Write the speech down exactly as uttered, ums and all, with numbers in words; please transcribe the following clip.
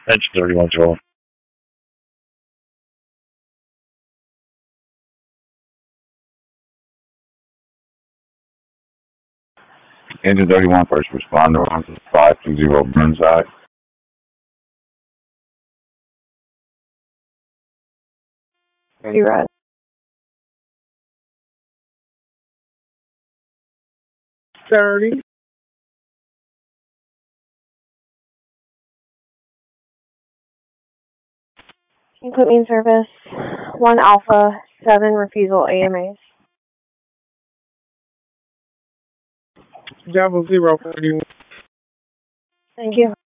Engine thirty-one twelve. Engine thirty-one, first responder on five two zero Burnside. thirty red. thirty. Can you put me in service? one Alpha, seven refusal A M As. Double zero forty-one. Thank you.